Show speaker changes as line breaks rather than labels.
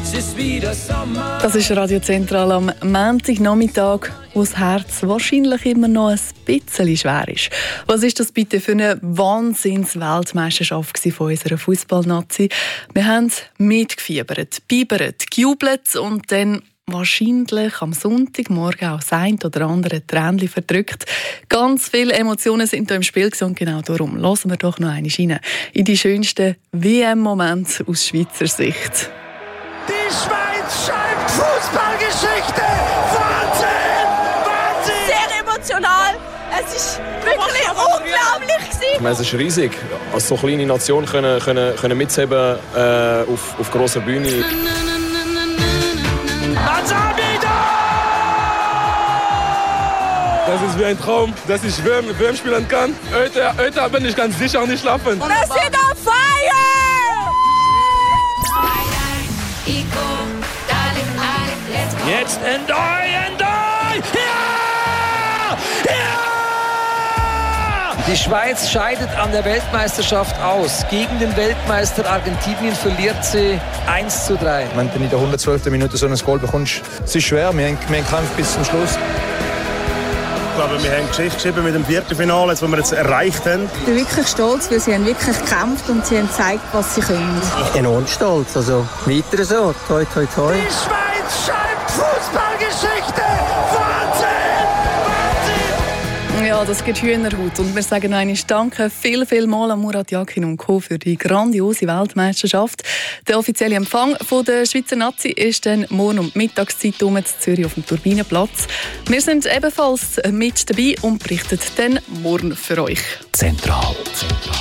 Das ist Radio Zentral am Montagnachmittag, wo das Herz wahrscheinlich immer noch ein bisschen schwer ist. Was ist das bitte für eine Wahnsinns-Weltmeisterschaft von unserer Fußballnazi? Wir haben mitgefiebert, bibert, gejubelt und dann wahrscheinlich am Sonntagmorgen auch das ein oder andere Tränchen verdrückt. Ganz viele Emotionen sind da im Spiel und genau darum hören wir doch noch einmal rein in die schönsten WM-Momente aus Schweizer Sicht.
Die Schweiz schreibt Fußballgeschichte! Wahnsinn! Wahnsinn!
Sehr emotional. Es ist wirklich unglaublich gewesen.
Es ist riesig, als so kleine Nation können mitheben auf grosser Bühne.
Das ist wie ein Traum, dass ich WM spielen kann. Heute bin ich ganz sicher nicht schlafen.
Wir sind on fire!
Jetzt Endoi! Ja! Ja!
Die Schweiz scheidet an der Weltmeisterschaft aus. Gegen den Weltmeister Argentinien verliert sie 1:3.
Wenn du in der 112. Minute so ein Goal bekommst, es ist schwer. Wir haben gekämpft bis zum Schluss.
Ich glaube, wir haben Geschichte geschrieben mit dem Viertelfinale, das wir jetzt erreicht haben.
Ich bin wirklich stolz, weil sie haben wirklich gekämpft und sie haben gezeigt, was sie können.
Enorm stolz, also weiter so, toi toi toi.
Die Schweiz schreibt Fußballgeschichte! Wahnsinn!
Ja, das gibt Hühnerhaut. Und wir sagen einmal Danke viel mal an Murat Yakin und Co. für die grandiose Weltmeisterschaft. Der offizielle Empfang von der Schweizer Nazi ist dann morgen um die Mittagszeit in Zürich auf dem Turbinenplatz. Wir sind ebenfalls mit dabei und berichten dann morgen für euch.
Zentral.